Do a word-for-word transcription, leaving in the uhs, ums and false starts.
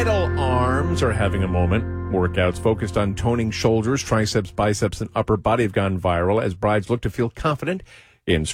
Idle Arms are having a moment. Workouts focused on toning shoulders, triceps, biceps, and upper body have gone viral as brides look to feel confident in